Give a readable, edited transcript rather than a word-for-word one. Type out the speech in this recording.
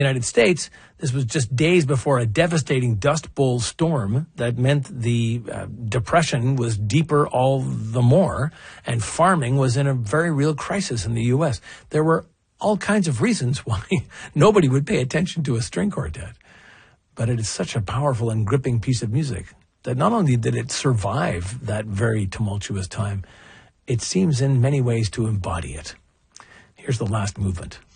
United States, this was just days before a devastating Dust Bowl storm that meant the depression was deeper all the more, and farming was in a very real crisis in the U.S. There were all kinds of reasons why nobody would pay attention to a string quartet. But it is such a powerful and gripping piece of music that not only did it survive that very tumultuous time, it seems in many ways to embody it. Here's the last movement.